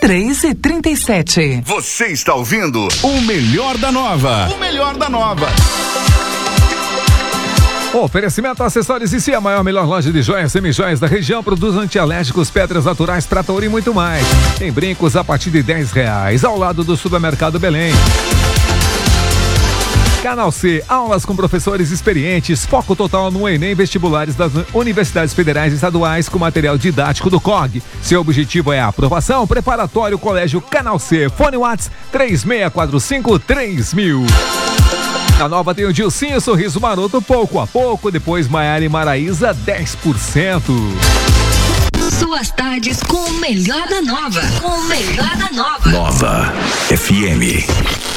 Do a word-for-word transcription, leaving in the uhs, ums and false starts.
três e trinta e sete. Você está ouvindo o melhor da nova. O melhor da nova. Oferecimento Acessórios e C, a maior, melhor loja de joias, semi-joias da região, produz antialérgicos, pedras naturais, trator e muito mais. Tem brincos a partir de dez reais, ao lado do Supermercado Belém. Canal C, aulas com professores experientes, foco total no Enem, vestibulares das universidades federais e estaduais com material didático do C O G. Seu objetivo é a aprovação. Preparatório Colégio Canal C. Fone Whats três seis quatro cinco três mil. Na Nova tem o Dilcinho, Sorriso Maroto, pouco a pouco. Depois Maiara e Maraísa, dez por cento. Suas tardes com o melhor da Nova. Com o melhor da Nova. Nova F M.